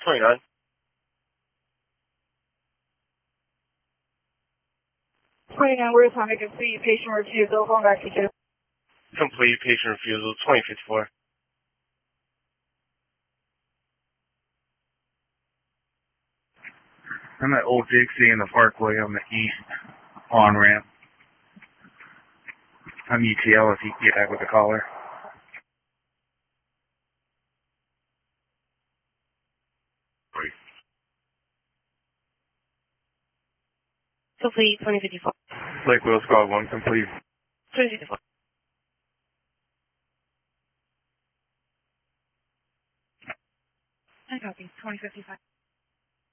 29. We're trying to complete patient refusal. Going back to you. Complete patient refusal, 2054. I'm at Old Dixie in the Parkway on the east on-ramp. I'm UTL if you can get back with the caller. Complete 2054. Lake Wheels Squad 1, complete. 2054. I copy. 2055.